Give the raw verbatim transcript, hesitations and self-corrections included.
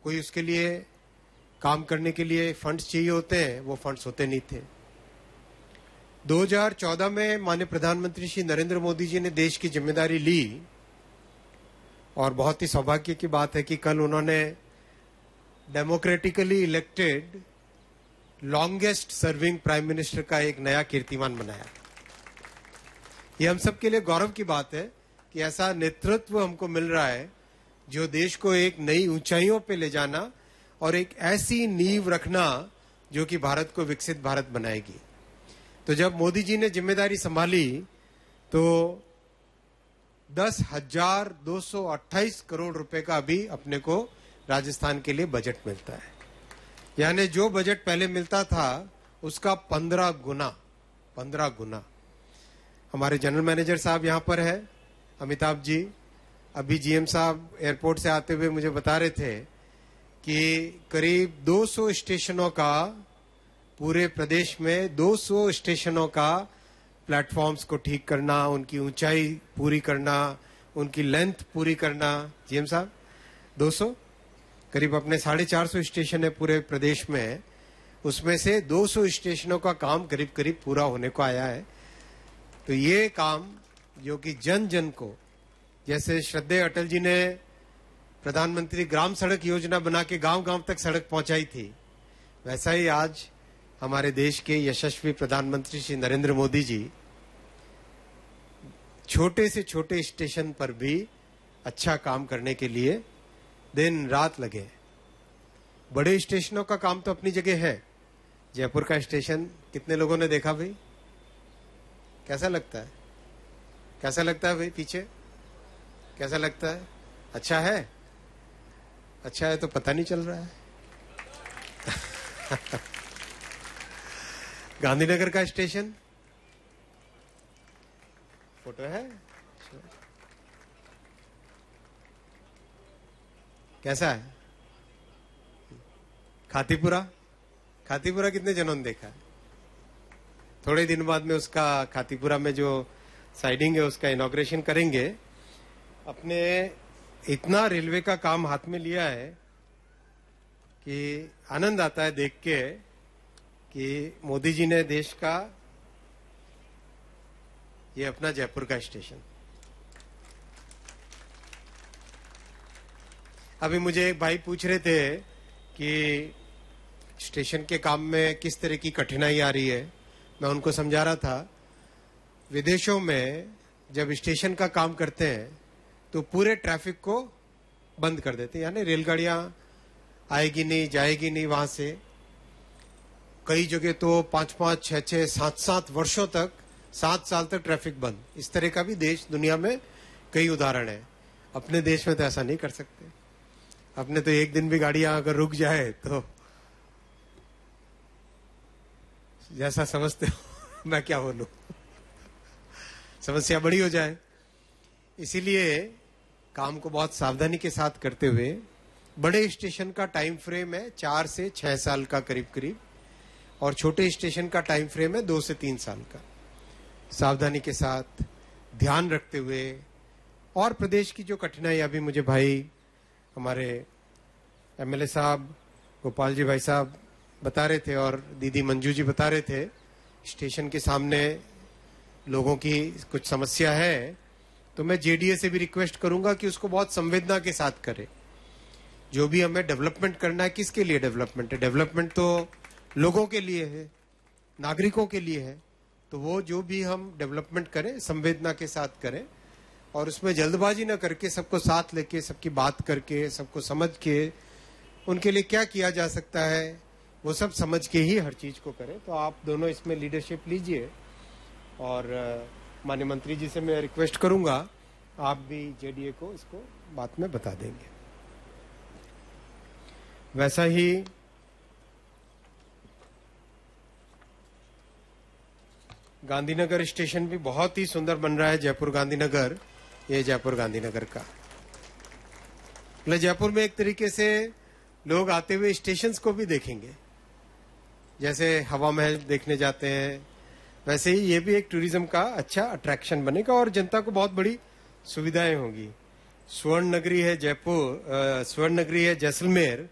कोई उसके लिए काम करने के लिए फंड्स चाहिए होते हैं, वो फंड्स होते नहीं थे। दो हज़ार चौदह में माननीय प्रधानमंत्री श्री नरेंद्र मोदी जी ने देश की जिम्मेदारी ली और बहुत ही सौभाग्य की बात है कि कल उन्होंने democratically elected longest serving prime minister का एक नया कीर्तिमान बनाया। ये हम सबके लिए गौरव की बात है कि ऐसा नेतृत्व हमको मिल रहा है जो देश को एक नई ऊंचाइयों पे ले जाना और एक ऐसी नींव रखना जो कि भारत को विकसित भारत बनाएगी। तो जब मोदी जी ने जिम्मेदारी संभाली तो दस हजार दो सौ अट्ठाईस करोड़ रुपए का अभी अपने को राजस्थान के लिए बजट मिलता है, यानी जो बजट पहले मिलता था उसका पंद्रह गुना पंद्रह गुना। हमारे जनरल मैनेजर साहब यहाँ पर है, अमिताभ जी। अभी जीएम साहब एयरपोर्ट से आते हुए मुझे बता रहे थे कि करीब दो सौ स्टेशनों का, पूरे प्रदेश में दो सौ स्टेशनों का प्लेटफॉर्म्स को ठीक करना, उनकी ऊंचाई पूरी करना, उनकी लेंथ पूरी करना। जीएम साहब दो सौ, करीब अपने साढ़े चार सौ स्टेशन है पूरे प्रदेश में, उसमें से दो सौ स्टेशनों का काम करीब करीब पूरा होने को आया है। तो ये काम जो कि जन जन को, जैसे श्रद्धेय अटल जी ने प्रधानमंत्री ग्राम सड़क योजना बना के गांव गांव तक सड़क पहुंचाई थी, वैसा ही आज हमारे देश के यशस्वी प्रधानमंत्री श्री नरेंद्र मोदी जी छोटे से छोटे स्टेशन पर भी अच्छा काम करने के लिए दिन रात लगे। बड़े स्टेशनों का काम तो अपनी जगह है। जयपुर का स्टेशन कितने लोगों ने देखा भाई? कैसा लगता है? कैसा लगता है भाई? पीछे कैसा लगता है? अच्छा है? अच्छा है तो पता नहीं चल रहा है। गांधीनगर का स्टेशन फोटो है, कैसा है? खातीपुरा, खातीपुरा कितने जनों ने देखा है? थोड़े दिन बाद में उसका खातीपुरा में जो साइडिंग है उसका इनॉग्रेशन करेंगे। अपने इतना रेलवे का काम हाथ में लिया है कि आनंद आता है देख के कि मोदी जी ने देश का, ये अपना जयपुर का स्टेशन। अभी मुझे एक भाई पूछ रहे थे कि स्टेशन के काम में किस तरह की कठिनाई आ रही है। मैं उनको समझा रहा था, विदेशों में जब स्टेशन का काम करते हैं तो पूरे ट्रैफिक को बंद कर देते हैं, यानी रेलगाड़ियां आएगी नहीं, जाएगी नहीं वहां से। कई जगह तो पांच पांच छह छह सात सात वर्षों तक, सात साल तक ट्रैफिक बंद। इस तरह का भी देश दुनिया में कई उदाहरण है। अपने देश में तो ऐसा नहीं कर सकते। अपने तो एक दिन भी गाड़ियां अगर रुक जाए तो जैसा समझते हो मैं क्या बोलूं, समस्या बड़ी हो जाए। इसीलिए काम को बहुत सावधानी के साथ करते हुए, बड़े स्टेशन का टाइम फ्रेम है चार से छह साल का करीब करीब, और छोटे स्टेशन का टाइम फ्रेम है दो से तीन साल का। सावधानी के साथ, ध्यान रखते हुए, और प्रदेश की जो कठिनाई, अभी मुझे भाई हमारे एमएलए साहब, गोपाल जी भाई साहब बता रहे थे और दीदी मंजू जी बता रहे थे, स्टेशन के सामने लोगों की कुछ समस्या है। तो मैं जेडीए से भी रिक्वेस्ट करूंगा कि उसको बहुत संवेदना के साथ करे। जो भी हमें डेवलपमेंट करना है, किसके लिए डेवलपमेंट है? डेवलपमेंट तो लोगों के लिए है, नागरिकों के लिए है। तो वो जो भी हम डेवलपमेंट करें संवेदना के साथ करें, और उसमें जल्दबाजी ना करके सबको साथ लेके, सबकी बात करके, सबको समझ के, उनके लिए क्या किया जा सकता है वो सब समझ के ही हर चीज को करें। तो आप दोनों इसमें लीडरशिप लीजिए, और माननीय मंत्री जी से मैं रिक्वेस्ट करूंगा आप भी जेडीए को इसको बात में बता देंगे। वैसा ही गांधीनगर स्टेशन भी बहुत ही सुंदर बन रहा है, जयपुर गांधीनगर। ये जयपुर गांधीनगर का, मतलब जयपुर में एक तरीके से लोग आते हुए स्टेशंस को भी देखेंगे। जैसे हवा महल देखने जाते हैं, वैसे ही ये भी एक टूरिज्म का अच्छा अट्रैक्शन बनेगा और जनता को बहुत बड़ी सुविधाएं होंगी। स्वर्ण नगरी है जयपुर, स्वर्ण नगरी है जैसलमेर,